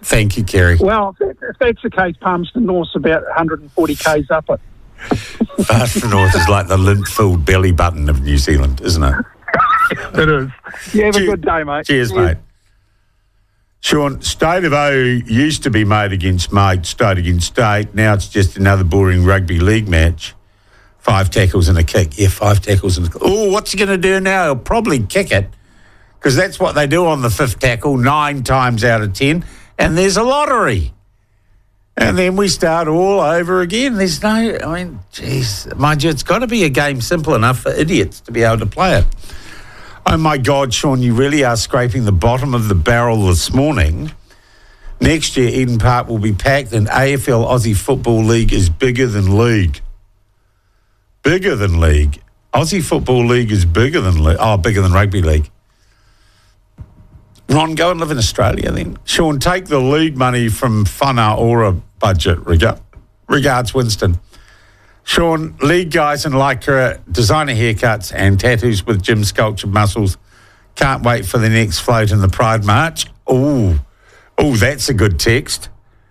Thank you, Kerry. Well, if that's the case, Palmerston North's about 140 k's up it. Palmerston North is like the lint-filled belly button of New Zealand, isn't it? It is. You have a good day, mate. Cheers, mate. Sean, State of O used to be mate against mate, state against state. Now it's just another boring rugby league match. 5 tackles and a kick. Yeah, 5 tackles and a kick. Oh, what's he going to do now? He'll probably kick it, because that's what they do on the 5th tackle 9 times out of 10, and there's a lottery. And then we start all over again. There's no, geez, mind you, it's got to be a game simple enough for idiots to be able to play it. Oh, my God, Sean, you really are scraping the bottom of the barrel this morning. Next year, Eden Park will be packed, and AFL Aussie Football League is bigger than league. Bigger than league. Aussie Football League is bigger than league. Oh, bigger than rugby league. Ron, go and live in Australia then. Sean, take the league money from Whana Ora budget. Regards, Winston. Sean, league guys in Lycra, designer haircuts and tattoos with Jim sculptured muscles. Can't wait for the next float in the Pride March. Oh, that's a good text.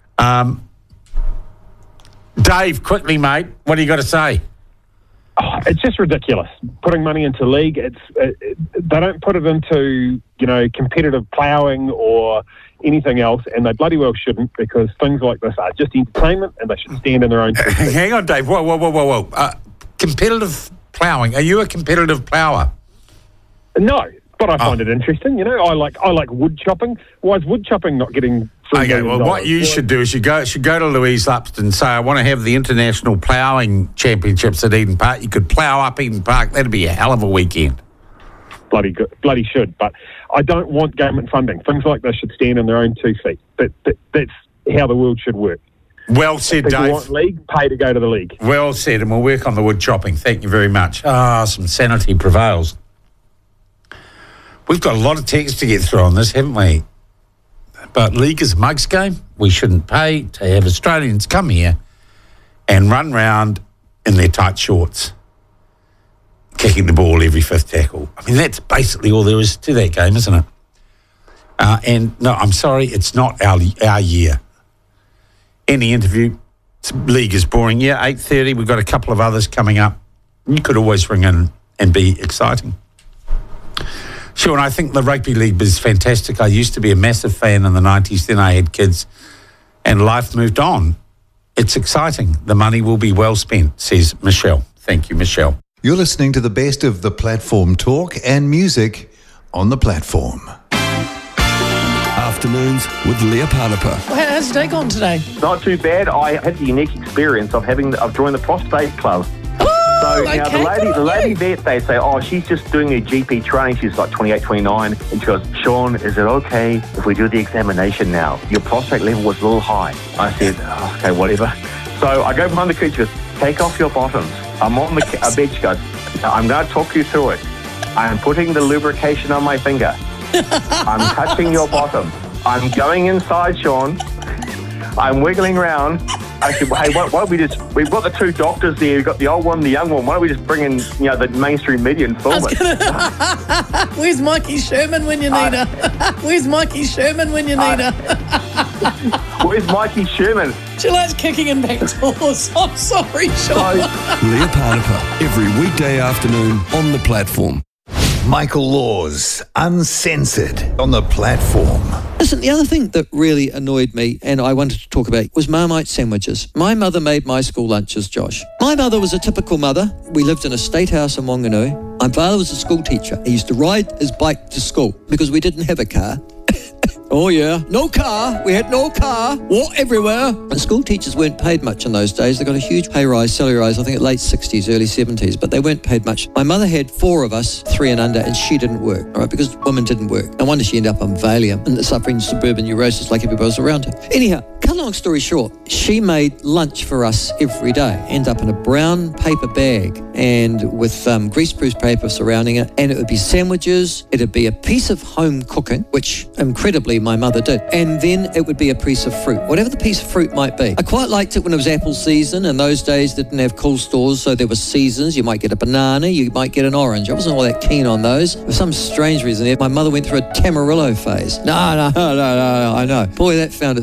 Dave, quickly, mate, what do you got to say? Oh, it's just ridiculous putting money into league. They don't put it into competitive ploughing or anything else, and they bloody well shouldn't, because things like this are just entertainment and they should stand in their own. Hang on, Dave. Whoa. Competitive ploughing. Are you a competitive plougher? No, but I find it interesting. I like wood chopping. Why is wood chopping not getting? Okay, well, what you should do is you should go to Louise Lupston and say, I want to have the International Ploughing Championships at Eden Park. You could plough up Eden Park. That'd be a hell of a weekend. Bloody good, bloody should. But I don't want government funding. Things like this should stand on their own 2 feet. That's how the world should work. Well said, Dave. If you want league, pay to go to the league. Well said, and we'll work on the wood chopping. Thank you very much. Some sanity prevails. We've got a lot of text to get through on this, haven't we? But league is a mugs game. We shouldn't pay to have Australians come here and run round in their tight shorts, kicking the ball every 5th tackle. That's basically all there is to that game, isn't it? And no, I'm sorry, it's not our year. Any interview, league is boring. Yeah, 8:30, we've got a couple of others coming up. You could always ring in and be exciting. Sure, and I think the rugby league is fantastic. I used to be a massive fan in the 90s. Then I had kids and life moved on. It's exciting. The money will be well spent, says Michelle. Thank you, Michelle. You're listening to the best of the platform talk and music on the platform. Afternoons with Leah Panapa. Well, how's your day gone today? Not too bad. I had the unique experience of joined the prostate club. So now the lady vet, they say, she's just doing her GP training. She's like 28, 29. And she goes, Sean, is it okay if we do the examination now? Your prostate level was a little high. I said, okay, whatever. So I go behind the curtain. She goes, take off your bottoms. I'm on the bed. She goes, I'm going to talk you through it. I'm putting the lubrication on my finger. I'm touching your bottom. I'm going inside, Sean. I'm wiggling around. I said, hey, why don't we've got the 2 doctors there, we've got the old one and the young one, why don't we just bring in, the mainstream media and film it? Where's Mikey Sherman when you need her? Where's Mikey Sherman when you need her? Where's Mikey Sherman? She likes kicking in back doors. I'm sorry, Sean. Leah Panapa, every weekday afternoon on the platform. Michael Laws, uncensored on the platform. Listen, the other thing that really annoyed me and I wanted to talk about was Marmite sandwiches. My mother made my school lunches, Josh. My mother was a typical mother. We lived in a state house in Wanganui. My father was a school teacher. He used to ride his bike to school because we didn't have a car. Oh, yeah. No car. We had no car. Walk everywhere. And school teachers weren't paid much in those days. They got a huge pay rise, salary rise, I think at late 60s, early 70s, but they weren't paid much. My mother had 4 of us, 3 and under, and she didn't work, all right, because women didn't work. No wonder she ended up on Valium and suffering suburban neurosis like everybody else around her. Anyhow, cut a long story short, she made lunch for us every day. Ended up in a brown paper bag and with greaseproof paper surrounding it, and it would be sandwiches, it would be a piece of home cooking, which incredibly my mother did, and then it would be a piece of fruit, whatever the piece of fruit might be. I quite liked it when it was apple season. In those days, they didn't have cool stores, so there were seasons. You might get a banana, you might get an orange. I wasn't all that keen on those. For some strange reason, my mother went through a Tamarillo phase. No, I know. Boy, that found it